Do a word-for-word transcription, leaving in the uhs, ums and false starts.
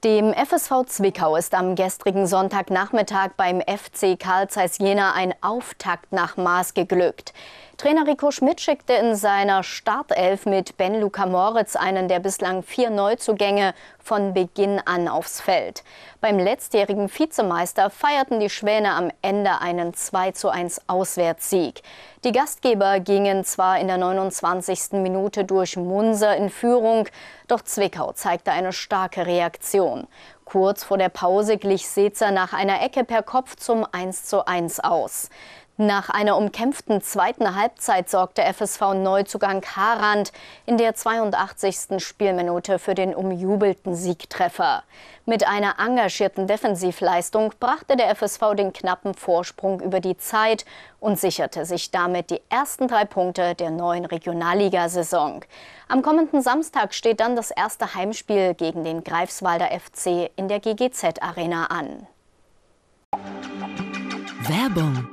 Dem F S V Zwickau ist am gestrigen Sonntagnachmittag beim F C Carl Zeiss Jena ein Auftakt nach Maß geglückt. Trainer Rico Schmidt schickte in seiner Startelf mit Ben-Luka Moritz einen der bislang vier Neuzugänge von Beginn an aufs Feld. Beim letztjährigen Vizemeister feierten die Schwäne am Ende einen zwei zu eins Auswärtssieg. Die Gastgeber gingen zwar in der neunundzwanzigsten Minute durch Munser in Führung, doch Zwickau zeigte eine starke Reaktion. Kurz vor der Pause glich Sezer nach einer Ecke per Kopf zum eins zu eins aus. Nach einer umkämpften zweiten Halbzeit sorgte F S V-Neuzugang Harand in der zweiundachtzigsten Spielminute für den umjubelten Siegtreffer. Mit einer engagierten Defensivleistung brachte der F S V den knappen Vorsprung über die Zeit und sicherte sich damit die ersten drei Punkte der neuen Regionalligasaison. Am kommenden Samstag steht dann das erste Heimspiel gegen den Greifswalder F C in der G G Z-Arena an. Werbung